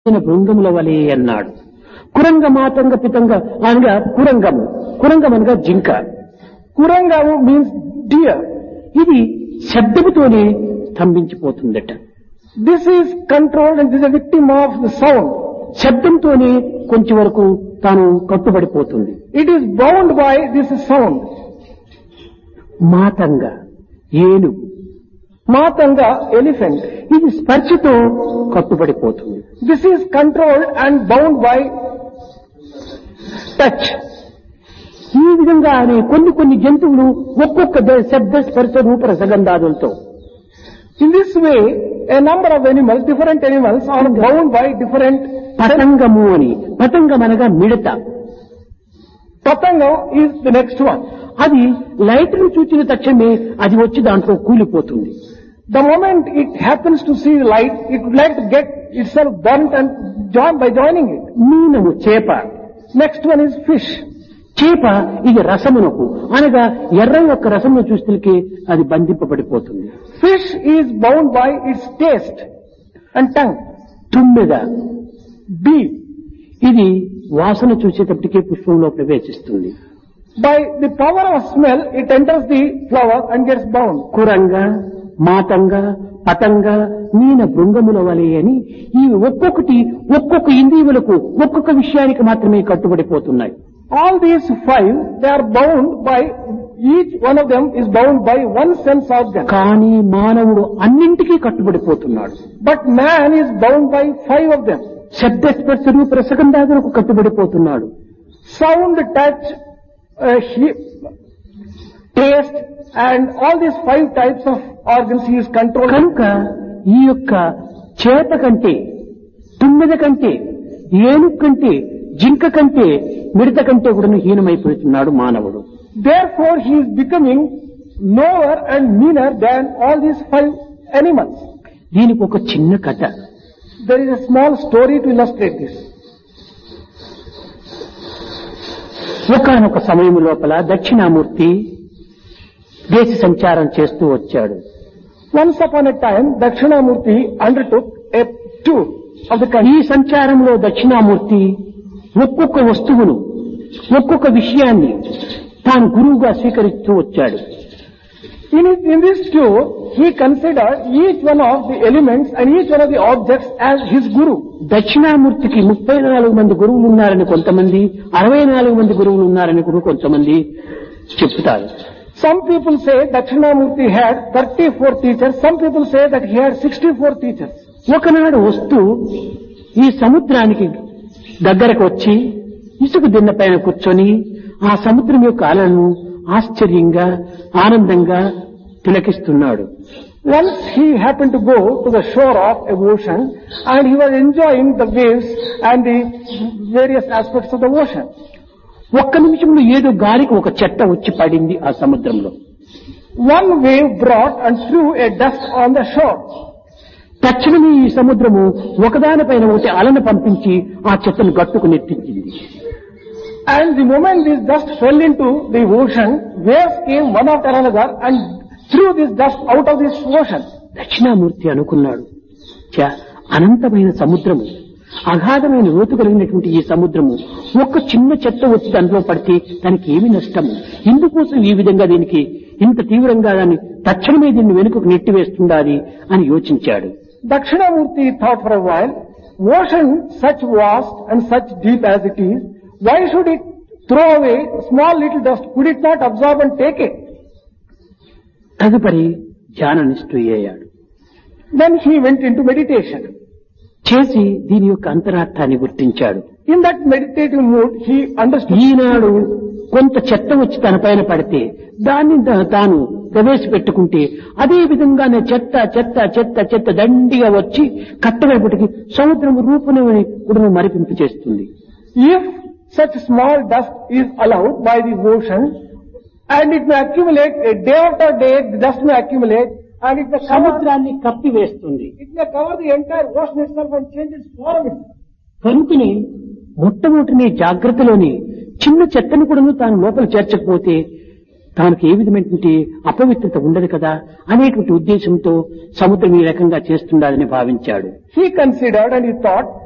బృంగముల వలె అన్నాడు. కురంగ మాతంగ పితంగ అనగా కురంగము, కురంగం అనగా జింక. Kurangavu means deer. ఇది శబ్దముతోనే స్తంభించిపోతుందట. This is controlled and this is a victim of the sound. శబ్దంతోనే కొంచెం వరకు తాను కట్టుబడిపోతుంది. It is bound by this sound. మాతంగ ఏనుగు, Matanga, elephant. ఇది స్పర్శతో కట్టుబడిపోతుంది. This is controlled and bound by touch. ఈ విధంగానే కొన్ని కొన్ని జంతువులు ఒక్కొక్క శబ్ద స్పర్శ రూప రసగంధాదులతో In this way, a number of animals, different animals are bound by different. పతంగము అని, పతంగం అనగా మిడత. Patanga is the next one. అది లైట్ ను చూచిన తక్షణమే అది వచ్చి దాంట్లో కూలిపోతుంది. The moment it happens to see light, it would like to get itself burnt and by joining it. మీనము చేప. Next one is fish. చేప ఇది రసమునకు అనగా ఎర్ర యొక్క రసమును చూస్తే అది బంధింపబడిపోతుంది. Fish is bound by its taste and tongue. తుమ్మెద, Bee, ఇది వాసన చూసేటప్పటికే పుష్పంలో ప్రవేశిస్తుంది. by the power of smell, it enters the flower and gets bound. కురంగ, మాతంగ, పతంగ, మీన బృంగముల వలె అని ఈ ఒక్కొక్కటి ఒక్కొక్క ఇంద్రియములకు ఒక్కొక్క విషయానికి మాత్రమే కట్టుబడిపోతున్నాయి. All these five, they are bound by, each one of them is bound by one sense organ. కానీ మానవుడు అన్నింటికీ కట్టుబడిపోతున్నాడు. But man is bound by five of them. శబ్ద స్పర్శ రూప రసగంధాదులకు కట్టుబడిపోతున్నాడు. Sound, touch, taste, and all these five types of organs he is controlled. కనుక ఈ యొక్క చేప కంటే, తుమ్మెద కంటే, ఏనుగు కంటే, జింక కంటే, మిడత కంటే కూడా హీనమైపోతున్నాడు మానవుడు. Therefore he is becoming lower and meaner than all these five animals. దీనికి ఒక చిన్న కథ. There is a small story to illustrate this. ఒకానొక సమయం లోపల దక్షిణామూర్తి దేశ సంచారం చేస్తూ వచ్చాడు. Once upon a time, Dakshinamurti undertook a tour of the country. ఈ సంచారంలో దక్షిణామూర్తి ఒక్కొక్క వస్తువును, ఒక్కొక్క విషయాన్ని తాను గురువుగా స్వీకరిస్తూ వచ్చాడు. In this tour, he considered each one of the elements and each one of the objects as his guru. దక్షిణామూర్తికి 34 మంది గురువులు ఉన్నారని కొంతమంది, 64 మంది గురువులు ఉన్నారని కూడా కొంతమంది చెప్తారు. Some people say Dakshinamurti had 34 teachers. Some people say that he had 64 teachers. ఒకనాడు వస్తూ ఈ సముద్రానికి దగ్గరకు వచ్చి ఇసుక దిన్న పైన కూర్చొని ఆ సముద్రం యొక్క అలలను ఆశ్చర్యంగా, ఆనందంగా తిలకిస్తున్నాడు. Once he happened to go to the shore of a ocean and he was enjoying the waves and the various aspects of the ocean. ఒక్క నిమిషంలో ఏదో గాలికి ఒక చెట్ట వచ్చి పడింది ఆ సముద్రంలో. One wave brought and threw a dust on the shore. తక్షణమే ఈ సముద్రము ఒకదానిపైన ఒకటి అలను పంపించి ఆ చెట్టును గట్టుకు నెట్టించింది. And the moment this dust fell into the ocean, waves came one after another and threw this dust out of this ocean. Dakshinamurthy అనుకున్నాడు, అనంతమైన సముద్రము, అగాధమైన లోతు కలిగినటువంటి ఈ సముద్రము ఒక్క చిన్న చెత్త వచ్చి దాంట్లో పడితే దానికి ఏమి నష్టము, ఇందుకోసం ఈ విధంగా దీనికి ఇంత తీవ్రంగా దాన్ని తక్షణమే దీన్ని వెనుకకు నెట్టివేస్తుండాలి అని యోచించాడు. Dakshinamurti thought for a while, ocean such vast and such deep as it is, why should it throw away small little dust? Could it not absorb and take it? తదుపరి ధ్యాన నిష్ఠుయ్యాడు. Then he went into meditation. చేసి దీని యొక్క అంతరార్థాన్ని గుర్తించాడు. In that meditative mood, he understood. ఈనాడు కొంత చెత్త వచ్చి తన పైన పడితే దాన్ని తాను ప్రవేశపెట్టుకుంటే అదే విధంగానే చెత్త చెత్త చెత్త చెత్త దండిగా వచ్చి కట్టగడపటికి సముద్రం రూపుని కూడా మరిపింపు చేస్తుంది. If such small dust is allowed by the ocean and it may accumulate, a day after day the dust may accumulate and it may సముద్రాన్ని కప్పివేస్తుంది. It may cover the entire ocean itself and change its form. కనుకనే మొట్టమొదటిని జాగ్రత్తలోని చిన్న చెత్తను కూడా తాను లోపల చేర్చకపోతే తనకు ఏ విధమైనటువంటి అపవిత్రత ఉండదు కదా అనేటువంటి ఉద్దేశంతో సముద్రం ఈ రకంగా చేస్తుండాలని భావించాడు. He considered and he thought,